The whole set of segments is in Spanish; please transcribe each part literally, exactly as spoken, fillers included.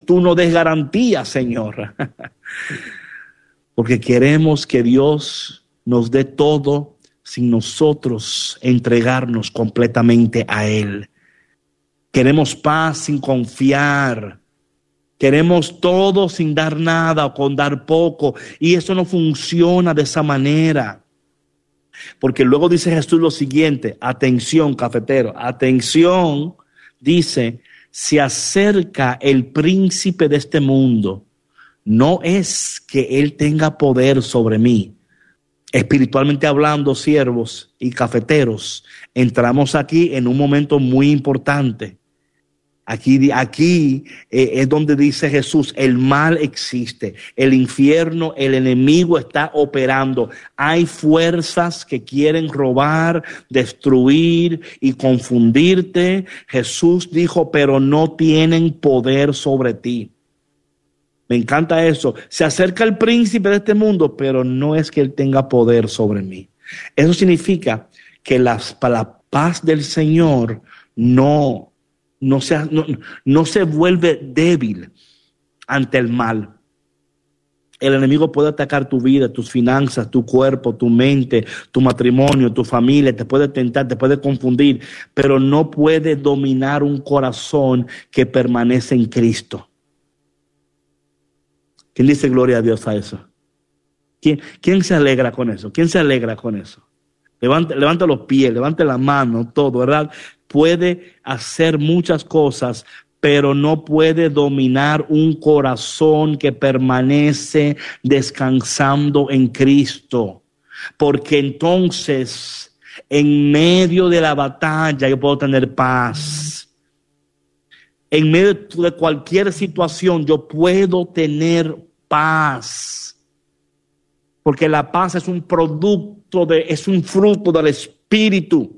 tú no des garantía, Señor. Porque queremos que Dios nos dé todo sin nosotros entregarnos completamente a Él. Queremos paz sin confiar. Queremos todo sin dar nada o con dar poco. Y eso no funciona de esa manera. Porque luego dice Jesús lo siguiente. Atención, cafetero. Atención. Dice, se acerca el príncipe de este mundo. No es que él tenga poder sobre mí. Espiritualmente hablando, siervos y cafeteros, entramos aquí en un momento muy importante. Aquí, aquí eh, es donde dice Jesús, el mal existe, el infierno, el enemigo está operando. Hay fuerzas que quieren robar, destruir y confundirte. Jesús dijo, pero no tienen poder sobre ti. Me encanta eso. Se acerca el príncipe de este mundo, pero no es que él tenga poder sobre mí. Eso significa que la, la paz del Señor no... No se, no, no se vuelve débil ante el mal. El enemigo puede atacar tu vida, tus finanzas, tu cuerpo, tu mente, tu matrimonio, tu familia. Te puede tentar, te puede confundir, pero no puede dominar un corazón que permanece en Cristo. ¿Quién dice gloria a Dios a eso? ¿Quién, quién se alegra con eso? ¿Quién se alegra con eso? Levante, levante los pies, levante la mano, todo, ¿verdad? Puede hacer muchas cosas, pero no puede dominar un corazón que permanece descansando en Cristo. Porque entonces, en medio de la batalla, yo puedo tener paz. En medio de cualquier situación, yo puedo tener paz. Porque la paz es un producto, de, es un fruto del Espíritu.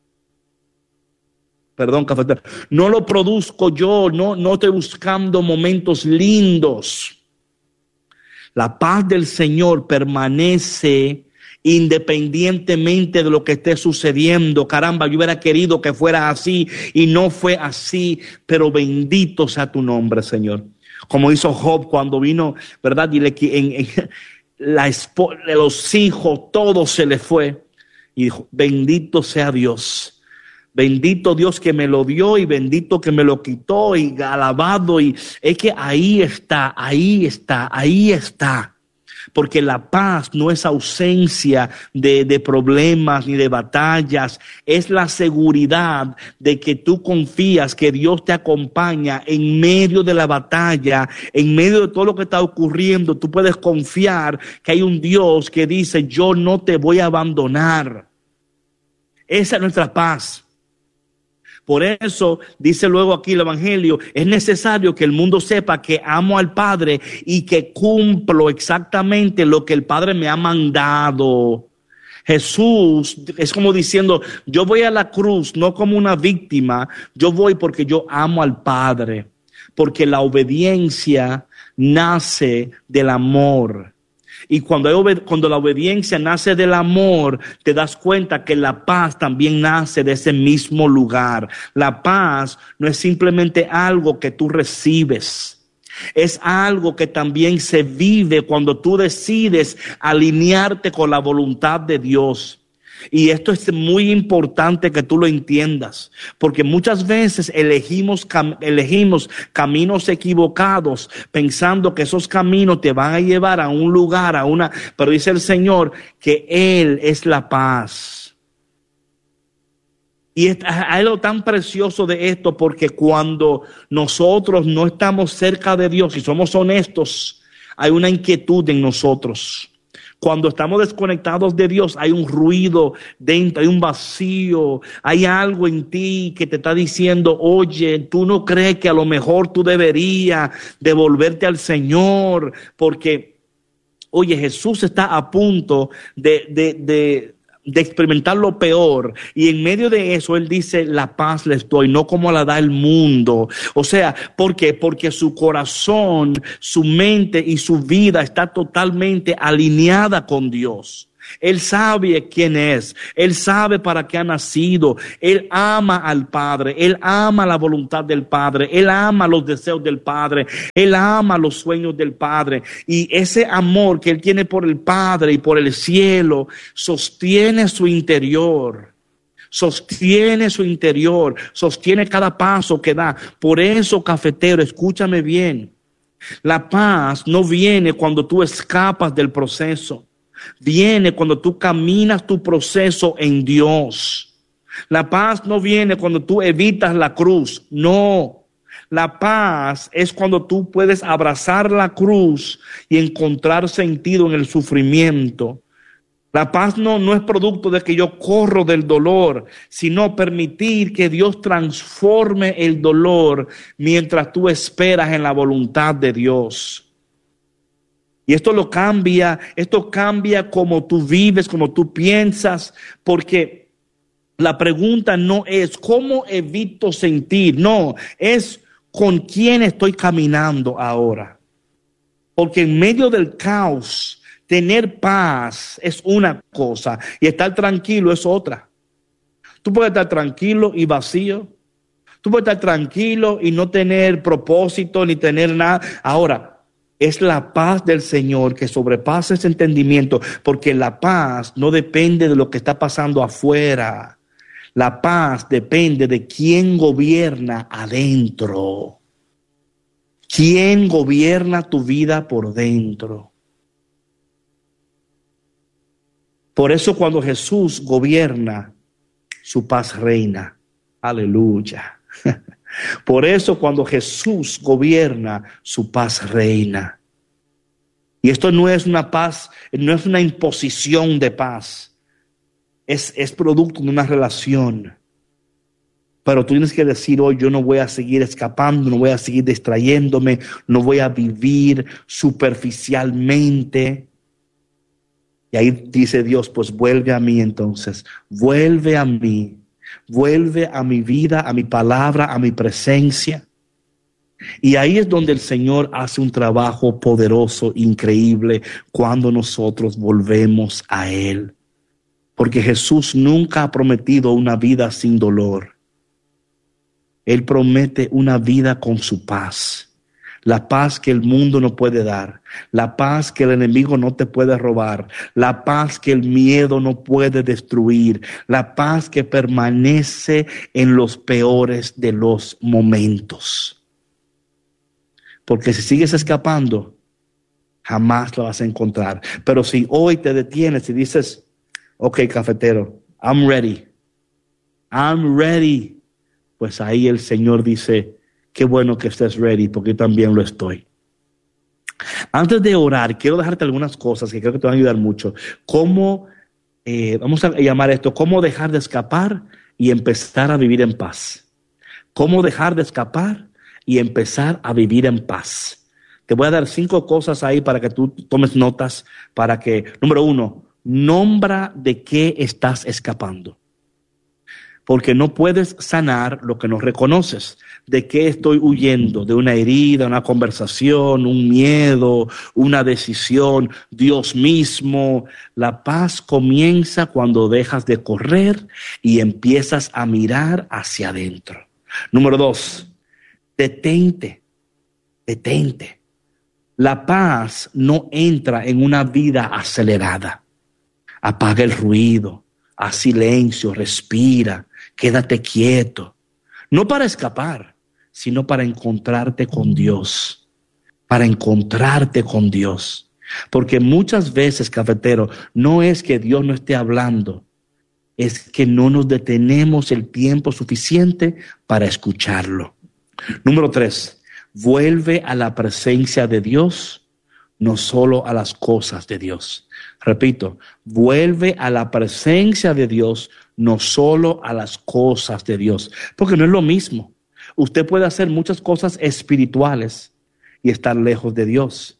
Perdón, cafetero. No lo produzco yo, no, no estoy buscando momentos lindos. La paz del Señor permanece independientemente de lo que esté sucediendo. Caramba, yo hubiera querido que fuera así y no fue así, pero bendito sea tu nombre, Señor. Como hizo Job cuando vino, ¿verdad? Y le, en, en, la esposa, los hijos, todo se le fue. Y dijo, bendito sea Dios. Bendito Dios que me lo dio y bendito que me lo quitó y alabado. Y es que ahí está, ahí está, ahí está. Porque la paz no es ausencia de, de problemas ni de batallas. Es la seguridad de que tú confías que Dios te acompaña en medio de la batalla, en medio de todo lo que está ocurriendo. Tú puedes confiar que hay un Dios que dice, yo no te voy a abandonar. Esa es nuestra paz. Por eso dice luego aquí el Evangelio, es necesario que el mundo sepa que amo al Padre y que cumplo exactamente lo que el Padre me ha mandado. Jesús es como diciendo, yo voy a la cruz no como una víctima, yo voy porque yo amo al Padre, porque la obediencia nace del amor. Y cuando, hay obed- cuando la obediencia nace del amor, te das cuenta que la paz también nace de ese mismo lugar. La paz no es simplemente algo que tú recibes. Es algo que también se vive cuando tú decides alinearte con la voluntad de Dios. Y esto es muy importante que tú lo entiendas, porque muchas veces elegimos, cam- elegimos caminos equivocados, pensando que esos caminos te van a llevar a un lugar, a una, pero dice el Señor que Él es la paz. Y hay algo tan precioso de esto, porque cuando nosotros no estamos cerca de Dios y somos honestos, hay una inquietud en nosotros. Cuando estamos desconectados de Dios, hay un ruido dentro, hay un vacío, hay algo en ti que te está diciendo, oye, tú no crees que a lo mejor tú deberías devolverte al Señor, porque, oye, Jesús está a punto de, de, de, de experimentar lo peor, y en medio de eso Él dice, la paz les doy, no como la da el mundo. O sea, ¿por qué? Porque su corazón, su mente y su vida está totalmente alineada con Dios. Él sabe quién es, Él sabe para qué ha nacido, Él ama al Padre, Él ama la voluntad del Padre, Él ama los deseos del Padre, Él ama los sueños del Padre. Y ese amor que Él tiene por el Padre y por el cielo sostiene su interior, sostiene su interior, sostiene cada paso que da. Por eso, cafetero, escúchame bien, la paz no viene cuando tú escapas del proceso. Viene cuando tú caminas tu proceso en Dios. La paz no viene cuando tú evitas la cruz. No. La paz es cuando tú puedes abrazar la cruz y encontrar sentido en el sufrimiento. La paz no, no es producto de que yo corro del dolor, sino permitir que Dios transforme el dolor mientras tú esperas en la voluntad de Dios. Y esto lo cambia, esto cambia como tú vives, como tú piensas, porque la pregunta no es ¿cómo evito sentir? No, es ¿con quién estoy caminando ahora? Porque en medio del caos, tener paz es una cosa y estar tranquilo es otra. Tú puedes estar tranquilo y vacío. Tú puedes estar tranquilo y no tener propósito ni tener nada. Ahora, es la paz del Señor que sobrepasa ese entendimiento, porque la paz no depende de lo que está pasando afuera. La paz depende de quién gobierna adentro. ¿Quién gobierna tu vida por dentro? Por eso cuando Jesús gobierna, su paz reina. Aleluya. Por eso cuando Jesús gobierna, su paz reina. Y esto no es una paz, no es una imposición de paz. Es, es producto de una relación. Pero tú tienes que decir hoy, yo no voy a seguir escapando, no voy a seguir distrayéndome, no voy a vivir superficialmente. Y ahí dice Dios, pues vuelve a mí entonces, vuelve a mí. Vuelve a mi vida, a mi palabra, a mi presencia. Y ahí es donde el Señor hace un trabajo poderoso, increíble, cuando nosotros volvemos a Él. Porque Jesús nunca ha prometido una vida sin dolor. Él promete una vida con su paz. La paz que el mundo no puede dar, la paz que el enemigo no te puede robar, la paz que el miedo no puede destruir, la paz que permanece en los peores de los momentos. Porque si sigues escapando, jamás la vas a encontrar. Pero si hoy te detienes y dices, ok, cafetero, I'm ready, I'm ready, pues ahí el Señor dice, qué bueno que estés ready, porque yo también lo estoy. Antes de orar, quiero dejarte algunas cosas que creo que te van a ayudar mucho. Cómo, eh, vamos a llamar esto, cómo dejar de escapar y empezar a vivir en paz. Cómo dejar de escapar y empezar a vivir en paz. Te voy a dar cinco cosas ahí para que tú tomes notas, para que, número uno, nombra de qué estás escapando. Porque no puedes sanar lo que no reconoces. ¿De qué estoy huyendo? ¿De una herida, una conversación, un miedo, una decisión, Dios mismo? La paz comienza cuando dejas de correr y empiezas a mirar hacia adentro. Número dos, detente, detente. La paz no entra en una vida acelerada. Apaga el ruido, haz silencio, respira. Quédate quieto, no para escapar, sino para encontrarte con Dios, para encontrarte con Dios. Porque muchas veces, cafetero, no es que Dios no esté hablando, es que no nos detenemos el tiempo suficiente para escucharlo. Número tres, vuelve a la presencia de Dios, no solo a las cosas de Dios. Repito, vuelve a la presencia de Dios, no solo a las cosas de Dios, porque no es lo mismo. Usted puede hacer muchas cosas espirituales y estar lejos de Dios.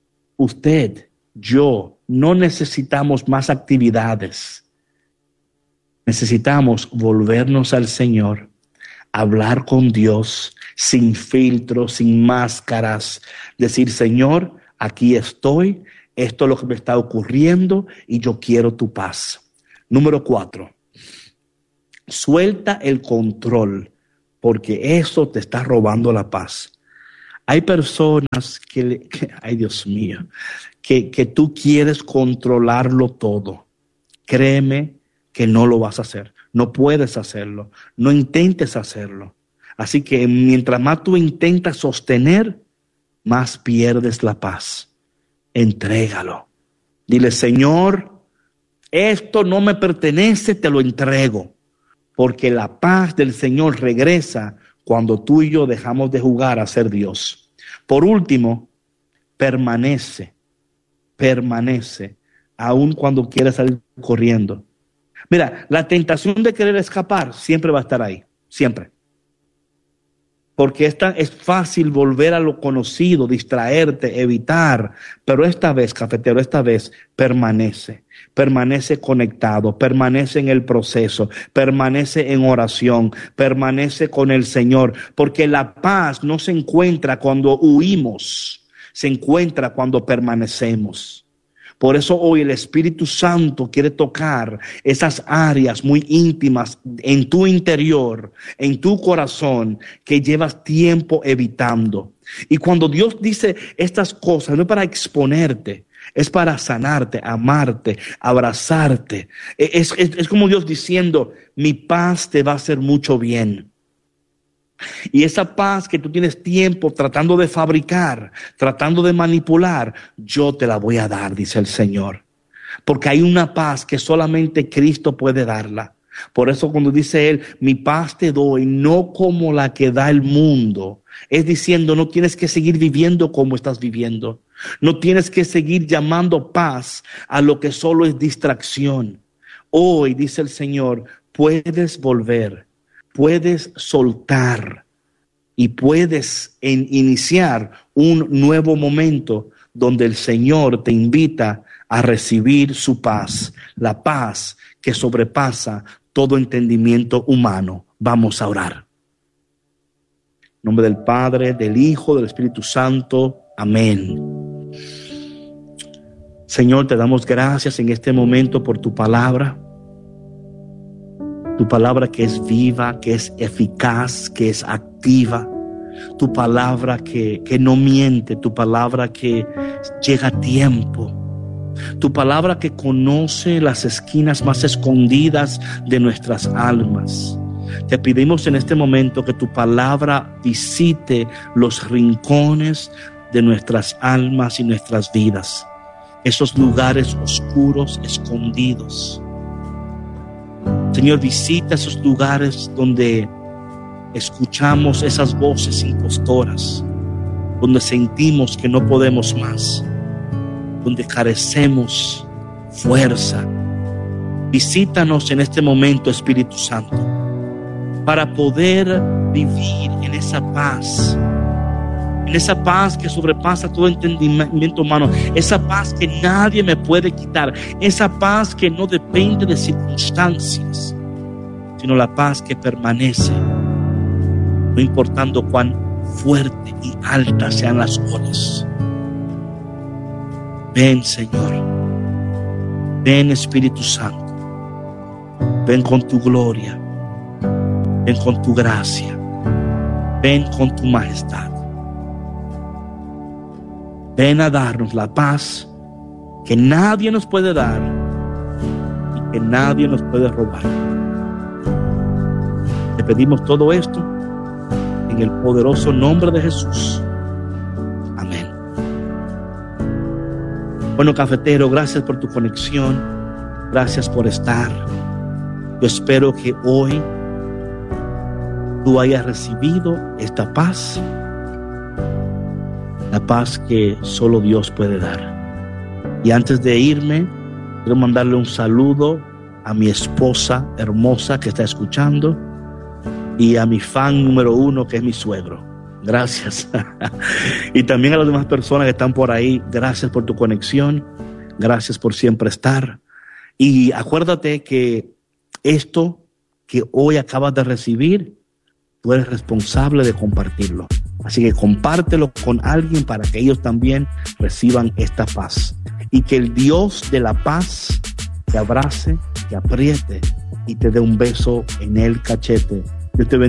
Usted, yo, no necesitamos más actividades. Necesitamos volvernos al Señor, hablar con Dios sin filtros, sin máscaras, decir, Señor, aquí estoy, esto es lo que me está ocurriendo y yo quiero tu paz. Número cuatro, suelta el control, porque eso te está robando la paz. Hay personas que, que ay Dios mío, que, que tú quieres controlarlo todo. Créeme que no lo vas a hacer. No puedes hacerlo. No intentes hacerlo. Así que mientras más tú intentas sostener, más pierdes la paz. Entrégalo. Dile, Señor, esto no me pertenece, te lo entrego. Porque la paz del Señor regresa cuando tú y yo dejamos de jugar a ser Dios. Por último, permanece, permanece, aun cuando quieras salir corriendo. Mira, la tentación de querer escapar siempre va a estar ahí, siempre. Porque esta, es fácil volver a lo conocido, distraerte, evitar. Pero esta vez, cafetero, esta vez permanece. Permanece conectado, permanece en el proceso, permanece en oración, permanece con el Señor. Porque la paz no se encuentra cuando huimos, se encuentra cuando permanecemos. Por eso hoy el Espíritu Santo quiere tocar esas áreas muy íntimas en tu interior, en tu corazón, que llevas tiempo evitando. Y cuando Dios dice estas cosas, no es para exponerte, es para sanarte, amarte, abrazarte. Es, es, es como Dios diciendo, mi paz te va a hacer mucho bien. Y esa paz que tú tienes tiempo tratando de fabricar, tratando de manipular, yo te la voy a dar, dice el Señor. Porque hay una paz que solamente Cristo puede darla. Por eso cuando dice Él, mi paz te doy, no como la que da el mundo. Es diciendo, no tienes que seguir viviendo como estás viviendo. No tienes que seguir llamando paz a lo que solo es distracción. Hoy, dice el Señor, puedes volver. Puedes soltar y puedes en iniciar un nuevo momento donde el Señor te invita a recibir su paz, la paz que sobrepasa todo entendimiento humano. Vamos a orar. En nombre del Padre, del Hijo, del Espíritu Santo. Amén. Señor, te damos gracias en este momento por tu palabra. Tu palabra que es viva, que es eficaz, que es activa. Tu palabra que, que no miente, tu palabra que llega a tiempo. Tu palabra que conoce las esquinas más escondidas de nuestras almas. Te pedimos en este momento que tu palabra visite los rincones de nuestras almas y nuestras vidas. Esos lugares oscuros, escondidos. Señor, visita esos lugares donde escuchamos esas voces impostoras, donde sentimos que no podemos más, donde carecemos fuerza. Visítanos en este momento, Espíritu Santo, para poder vivir en esa paz, en esa paz que sobrepasa todo entendimiento humano, esa paz que nadie me puede quitar, esa paz que no depende de circunstancias, sino la paz que permanece, no importando cuán fuerte y altas sean las olas. Ven, Señor, ven, Espíritu Santo, ven con tu gloria, ven con tu gracia, ven con tu majestad. Ven a darnos la paz que nadie nos puede dar y que nadie nos puede robar. Te pedimos todo esto en el poderoso nombre de Jesús. Amén. Bueno, cafetero, gracias por tu conexión. Gracias por estar. Yo espero que hoy tú hayas recibido esta paz. La paz que solo Dios puede dar. Y antes de irme, quiero mandarle un saludo a mi esposa hermosa que está escuchando y a mi fan número uno, que es mi suegro. Gracias. Y también a las demás personas que están por ahí, gracias por tu conexión. Gracias por siempre estar. Y acuérdate que esto que hoy acabas de recibir, tú eres responsable de compartirlo. Así que compártelo con alguien para que ellos también reciban esta paz. y que el Dios de la paz te abrace, te apriete y te dé un beso en el cachete. Dios te bendiga.